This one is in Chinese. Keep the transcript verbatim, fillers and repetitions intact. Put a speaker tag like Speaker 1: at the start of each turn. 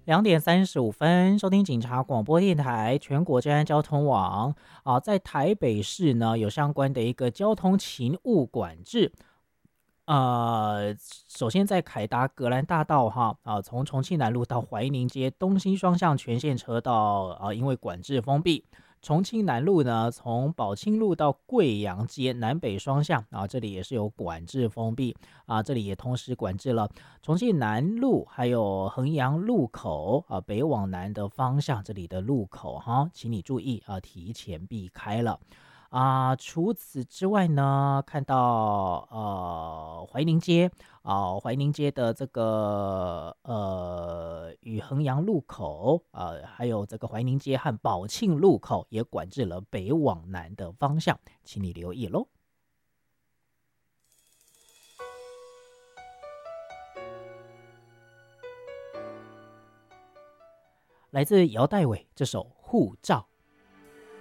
Speaker 1: 两点三十五分，收听警察广播电台全国治安交通网啊，在台北市呢有相关的一个交通勤务管制。呃，首先在凯达格兰大道哈啊，从重庆南路到怀宁街东西双向全线车道啊，因为管制封闭。重庆南路呢，从宝庆路到贵阳街南北双向啊，这里也是有管制封闭啊，这里也同时管制了重庆南路还有衡阳路口啊，北往南的方向这里的路口哈，请你注意啊，提前避开了。啊，除此之外呢，看到呃怀宁街啊，怀宁街的这个呃与衡阳路口啊，还有这个怀宁街和宝庆路口也管制了北往南的方向，请你留意喽。来自姚代伟这首《护照》。